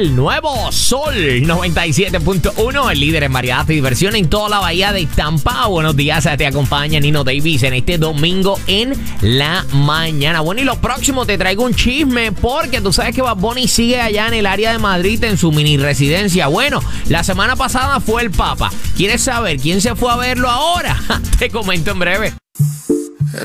el nuevo Sol 97.1, el líder en variedad y diversión en toda la bahía de Tampa. Buenos días, te acompaña Nino Davis en este domingo en la mañana. Bueno, y lo próximo te traigo un chisme porque tú sabes que Bad Bunny sigue allá en el área de Madrid en su mini residencia. Bueno, la semana pasada fue el Papa. ¿Quieres saber quién se fue a verlo ahora? Te comento en breve.